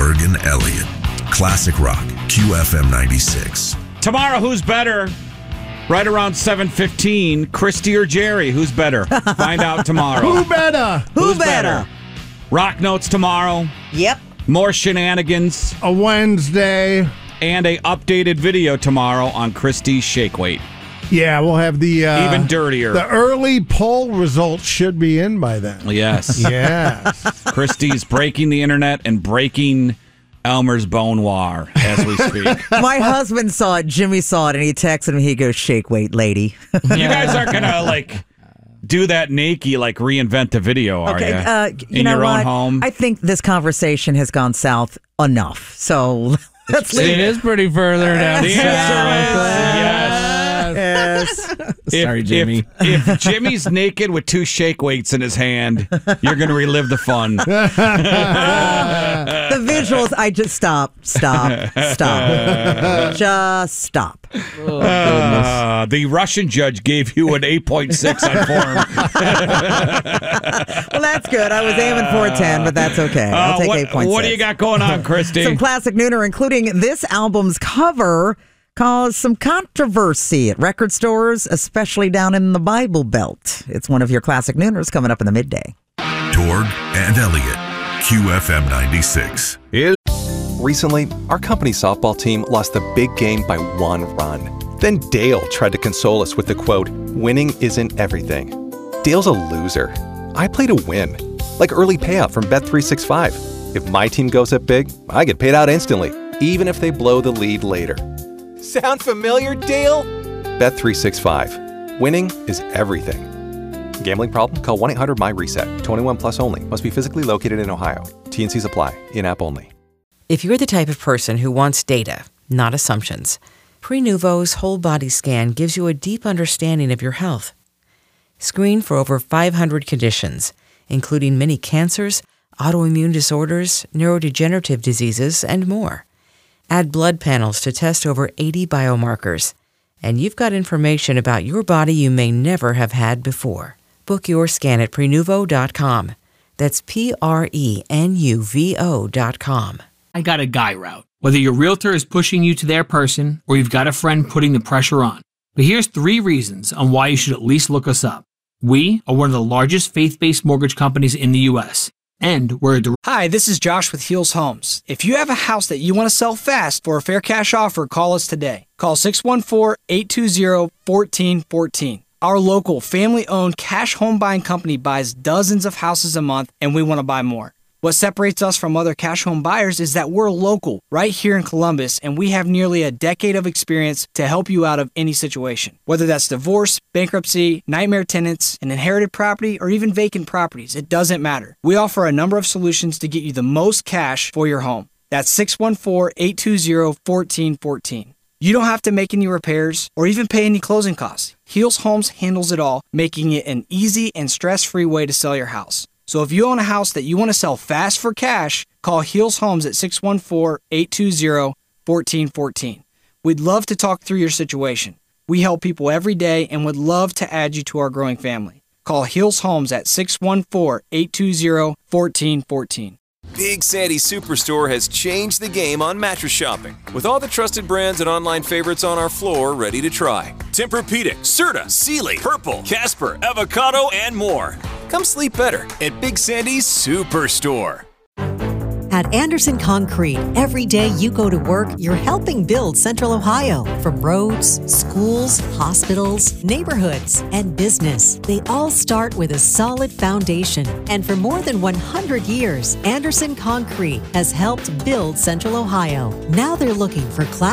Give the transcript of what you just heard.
Torg and Elliott. Classic Rock, QFM 96. Tomorrow, who's better? Right around 7:15, Christy or Jerry? Who's better? Find out tomorrow. Who better? Who's better? Rock Notes tomorrow. Yep. More shenanigans. A Wednesday. And a updated video tomorrow on Christy's shake weight. Yeah, we'll have the... even dirtier. The early poll results should be in by then. Yes. Yes. Christy's breaking the internet and breaking Elmer's bonnoir as we speak. My husband saw it. Jimmy saw it, and he texted me. He goes, "Shake weight, lady." You guys aren't going to, do that naked, reinvent the video, are you? You know your what? own home? I think this conversation has gone south enough. So let's leave It is pretty further down The south. answer is yes. Yes. Sorry, Jimmy. If Jimmy's naked with 2 shake weights in his hand, you're going to relive the fun. The visuals, I just stop. Just stop. The Russian judge gave you an 8.6 on form. Well, that's good. I was aiming for a 10, but that's okay. I'll take 8.6. What do you got going on, Christy? Some classic nooner, including this album's cover, caused some controversy at record stores, especially down in the Bible Belt. It's one of your classic nooners coming up in the midday. Torg and Elliott, QFM 96. Recently, our company softball team lost the big game by 1 run. Then Dale tried to console us with the quote, "Winning isn't everything." Dale's a loser. I play to win. Like early payout from Bet365. If my team goes up big, I get paid out instantly, even if they blow the lead later. Sound familiar, Dale? Bet365. Winning is everything. Gambling problem? Call 1-800-MY-RESET. 21 plus only. Must be physically located in Ohio. T&Cs apply. In-app only. If you're the type of person who wants data, not assumptions, Prenuvo's whole body scan gives you a deep understanding of your health. Screen for over 500 conditions, including many cancers, autoimmune disorders, neurodegenerative diseases, and more. Add blood panels to test over 80 biomarkers, and you've got information about your body you may never have had before. Book your scan at Prenuvo.com. That's Prenuvo.com. I got a guy route. Whether your realtor is pushing you to their person or you've got a friend putting the pressure on. But here's 3 reasons on why you should at least look us up. We are one of the largest faith-based mortgage companies in the U.S. And we're a Hi, this is Josh with Heels Homes. If you have a house that you want to sell fast for a fair cash offer, call us today. Call 614-820-1414. Our local family-owned cash home buying company buys dozens of houses a month, and we want to buy more. What separates us from other cash home buyers is that we're local, right here in Columbus, and we have nearly a decade of experience to help you out of any situation. Whether that's divorce, bankruptcy, nightmare tenants, an inherited property, or even vacant properties, it doesn't matter. We offer a number of solutions to get you the most cash for your home. That's 614-820-1414. You don't have to make any repairs or even pay any closing costs. Heels Homes handles it all, making it an easy and stress-free way to sell your house. So if you own a house that you want to sell fast for cash, call Heels Homes at 614-820-1414. We'd love to talk through your situation. We help people every day and would love to add you to our growing family. Call Heels Homes at 614-820-1414. Big Sandy Superstore has changed the game on mattress shopping. With all the trusted brands and online favorites on our floor ready to try. Tempur-Pedic, Serta, Sealy, Purple, Casper, Avocado, and more. Come sleep better at Big Sandy's Superstore. At Anderson Concrete, every day you go to work, you're helping build Central Ohio. From roads, schools, hospitals, neighborhoods, and business, they all start with a solid foundation. And for more than 100 years, Anderson Concrete has helped build Central Ohio. Now they're looking for